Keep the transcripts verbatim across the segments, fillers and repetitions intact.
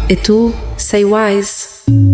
E tu sei wise.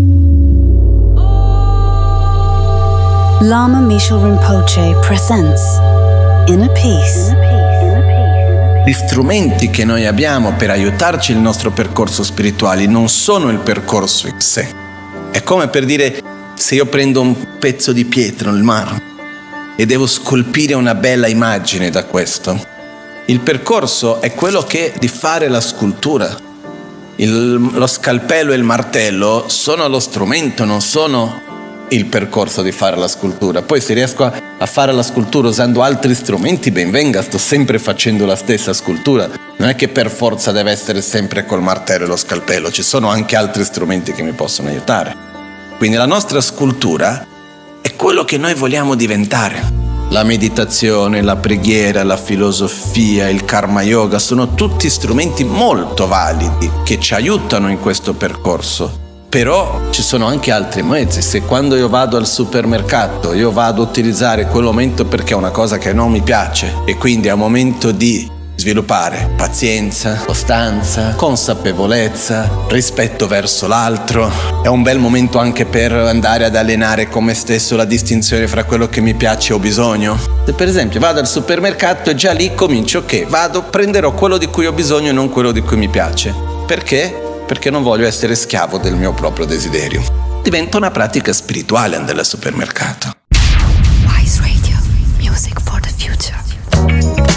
Lama Mishal Rinpoche presents Inner Peace. Gli strumenti che noi abbiamo per aiutarci nel nostro percorso spirituale non sono il percorso in sé. È come per dire, se io prendo un pezzo di pietra nel marmo e devo scolpire una bella immagine da questo, il percorso è quello che di fare la scultura. Il, lo scalpello e il martello sono lo strumento, non sono il percorso di fare la scultura. Poi se riesco a, a fare la scultura usando altri strumenti, ben venga, sto sempre facendo la stessa scultura. Non è che per forza deve essere sempre col martello e lo scalpello, ci sono anche altri strumenti che mi possono aiutare. Quindi la nostra scultura è quello che noi vogliamo diventare. La meditazione, la preghiera, la filosofia, il karma yoga sono tutti strumenti molto validi che ci aiutano in questo percorso. Però ci sono anche altri mezzi. Se quando io vado al supermercato io vado a utilizzare quel momento perché è una cosa che non mi piace e quindi è un momento di sviluppare pazienza, costanza, consapevolezza, rispetto verso l'altro. È un bel momento anche per andare ad allenare con me stesso la distinzione fra quello che mi piace e ho bisogno. Se per esempio vado al supermercato e già lì comincio che vado, prenderò quello di cui ho bisogno e non quello di cui mi piace. Perché? Perché non voglio essere schiavo del mio proprio desiderio. Diventa una pratica spirituale andare al supermercato.